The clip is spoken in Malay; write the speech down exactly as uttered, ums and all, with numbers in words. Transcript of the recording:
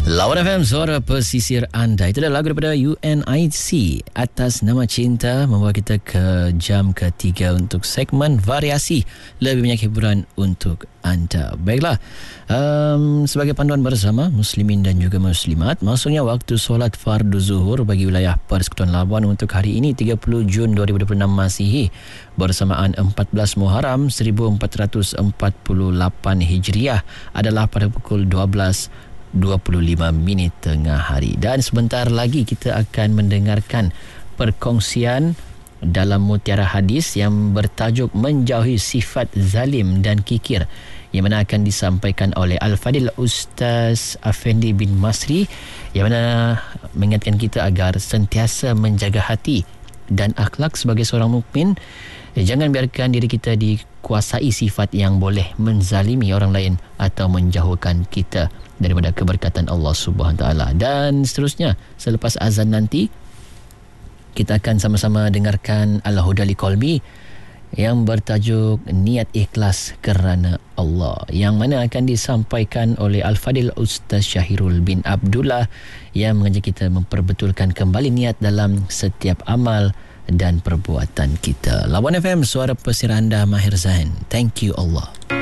Lawan F M, suara pesisir anda. Itu adalah lagu daripada U N I C, Atas Nama Cinta, membawa kita ke jam ketiga untuk segmen variasi lebih banyak hiburan untuk anda. Baiklah, um, sebagai panduan bersama muslimin dan juga muslimat, masuknya waktu solat fardu zuhur bagi wilayah Persekutuan Labuan untuk hari ini tiga puluh Jun dua ribu dua puluh enam Masihi bersamaan empat belas Muharram seribu empat ratus empat puluh lapan Hijriah adalah pada pukul dua belas dua puluh lima minit tengah hari. Dan sebentar lagi kita akan mendengarkan perkongsian dalam Mutiara Hadis yang bertajuk Menjauhi Sifat Zalim dan Kikir, yang mana akan disampaikan oleh Al-Fadil Ustaz Afendi bin Masri, yang mana mengingatkan kita agar sentiasa menjaga hati dan akhlak sebagai seorang mukmin. Jangan biarkan diri kita dikuasai sifat yang boleh menzalimi orang lain atau menjauhkan kita daripada keberkatan Allah Subhanahu Wa Taala. Dan seterusnya, selepas azan nanti kita akan sama-sama dengarkan Al-Huda li Qalbi yang bertajuk Niat Ikhlas Kerana Allah, yang mana akan disampaikan oleh Al-Fadil Ustaz Syahirul bin Abdullah, yang mengajak kita memperbetulkan kembali niat dalam setiap amal dan perbuatan kita. Lawan F M, suara pesisir anda, Mahir Zain. Thank you Allah.